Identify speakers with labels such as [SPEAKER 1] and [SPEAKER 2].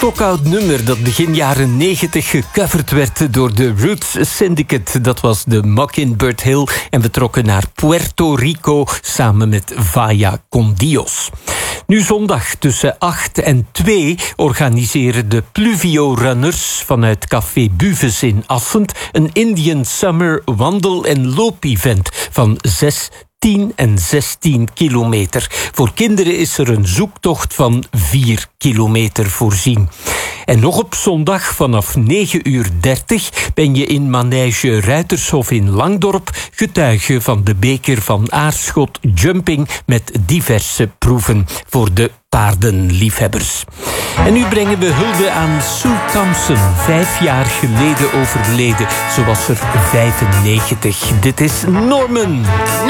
[SPEAKER 1] stokoud nummer dat begin jaren 90 gecoverd werd door de Roots Syndicate. Dat was de Mockingbird Hill en we trokken naar Puerto Rico samen met Vaya con Dios. Nu zondag tussen 8 en 2 organiseren de Pluvio Runners vanuit Café Buves in Assend een Indian Summer wandel- en loop-event van 6, 10 en 16 kilometer. Voor kinderen is er een zoektocht van 4 kilometer voorzien. En nog op zondag vanaf 9:30 ben je in Manege Ruitershof in Langdorp getuige van de beker van Aarschot Jumping met diverse proeven voor de paardenliefhebbers. En nu brengen we hulde aan Sue Thompson, 5 jaar geleden overleden. Ze was er 95. Dit is Norman.